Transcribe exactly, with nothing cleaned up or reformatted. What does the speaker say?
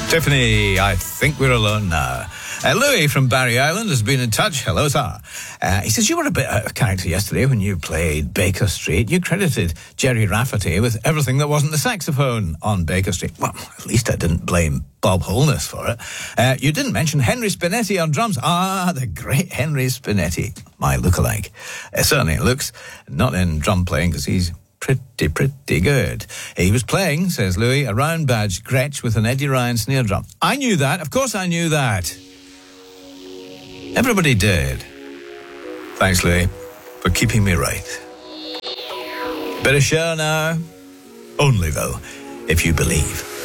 Tiffany, I think we're alone now. Uh, Louis from Barry Island has been in touch. Hello, sir. Uh, he says you were a bit out of character yesterday when you played Baker Street. You credited Jerry Rafferty with everything that wasn't the saxophone on Baker Street. Well, at least I didn't blame Bob Holness for it. Uh, you didn't mention Henry Spinetti on drums. Ah, the great Henry Spinetti, my lookalike. Uh, certainly looks, not in drum playing because he's pretty, pretty good. He was playing, says Louis, a round badge Gretsch with an Eddie Ryan snare drum. I knew that. Of course I knew that. Everybody did. Thanks, Louis, for keeping me right. Bit of show now. Only, though, if you believe.